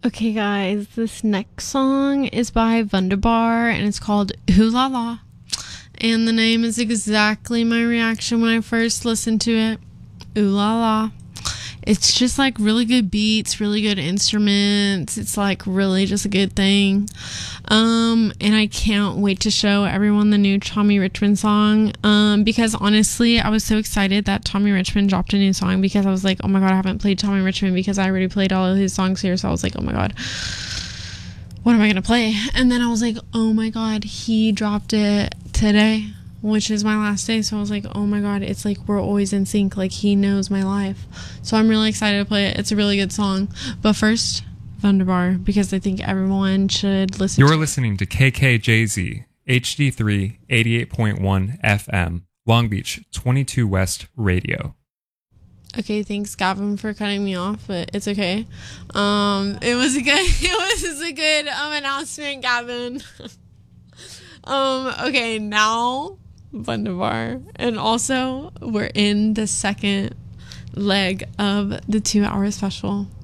Okay, guys, this next song is by Wunderbar and it's called Ooh La La. And the name is exactly my reaction when I first listened to it. Ooh La La. It's just like really good beats, really good instruments. It's like really just a good thing. And I can't wait to show everyone the new Tommy Richmond song. Because honestly, I was so excited that Tommy Richmond dropped a new song because I was like, oh my God, I haven't played Tommy Richmond because I already played all of his songs here. So I was like, oh my God, what am I going to play? And then I was like, oh my God, he dropped it today, which is my last day. So I was like, oh my God, it's like we're always in sync. Like he knows my life. So I'm really excited to play it. It's a really good song. But first, Wunderbar, because I think everyone should listen. You're listening to KKJZ HD3 88.1 FM, Long Beach 22 West Radio. Okay, thanks Gavin for cutting me off, but it's okay. It was a good announcement, Gavin. Okay, now Wunderbar. And also we're in the second leg of the 2-hour special.